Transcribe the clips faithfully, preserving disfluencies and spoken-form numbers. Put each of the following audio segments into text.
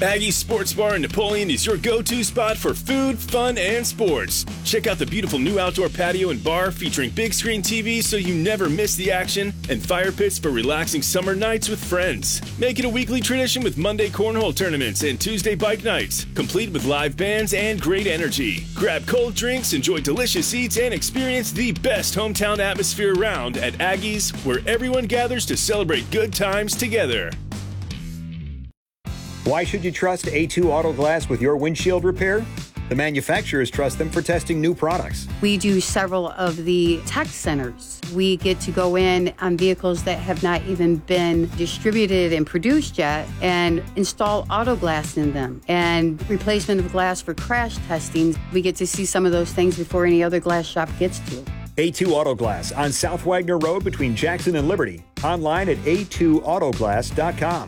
Aggie Sports Bar in Napoleon is your go-to spot for food, fun, and sports. Check out the beautiful new outdoor patio and bar featuring big screen T Vs so you never miss the action, and fire pits for relaxing summer nights with friends. Make it a weekly tradition with Monday cornhole tournaments and Tuesday bike nights, complete with live bands and great energy. Grab cold drinks, enjoy delicious eats, and experience the best hometown atmosphere around at Aggie's, where everyone gathers to celebrate good times together. Why should you trust A two Auto Glass with your windshield repair? The manufacturers trust them for testing new products. We do several of the tech centers. We get to go in on vehicles that have not even been distributed and produced yet and install auto glass in them. And replacement of glass for crash testing. We get to see some of those things before any other glass shop gets to. A two Auto Glass on South Wagner Road between Jackson and Liberty. Online at A two auto glass dot com.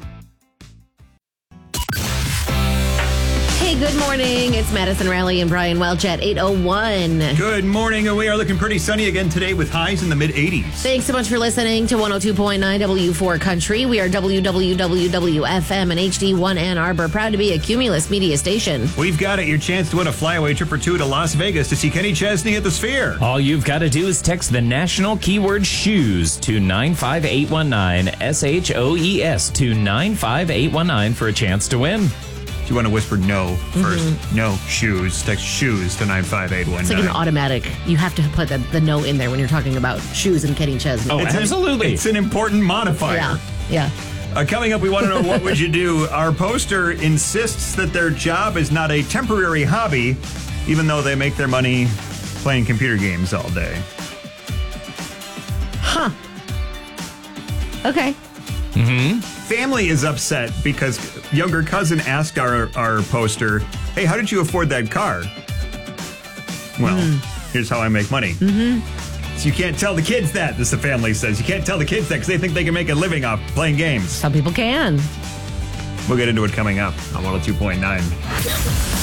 Hey, good morning. It's Madison Raleigh and Brian Welch at eight oh one. Good morning, and we are looking pretty sunny again today with highs in the mid eighties. Thanks so much for listening to one oh two point nine W four Country. We are W W W F M and H D one Ann Arbor, proud to be a Cumulus media station. We've got it, your chance to win a flyaway trip or two to Las Vegas to see Kenny Chesney at the Sphere. All you've got to do is text the national keyword shoes to nine five eight one nine, S H O E S, to nine five eight one nine for a chance to win. If you want to whisper no first, mm-hmm. no shoes, text shoes to nine five eight one nine. It's like an automatic. You have to put the, the no in there when you're talking about shoes and Kenny Chesney. Oh, it's absolutely. An, it's an important modifier. Yeah, yeah. Uh, coming up, we want to know what would you do. Our poster insists that their job is not a temporary hobby, even though they make their money playing computer games all day. Huh. Okay. Mm-hmm. Family is upset because younger cousin asked our, our poster, hey, how did you afford that car? Well, mm. here's how I make money. Mm-hmm. So you can't tell the kids that, this the family says. You can't tell the kids that because they think they can make a living off playing games. Some people can. We'll get into it coming up on one oh two point nine.